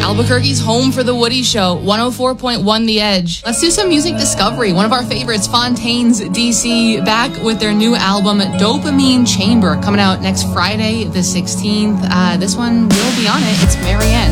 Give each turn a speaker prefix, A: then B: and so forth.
A: Albuquerque's home for The Woody Show, 104.1 The Edge. Let's do some music discovery. One of our favorites, Fontaines DC, back with their new album, Dopamine Chamber, coming out next Friday, the 16th. This one will be on it. It's Marianne.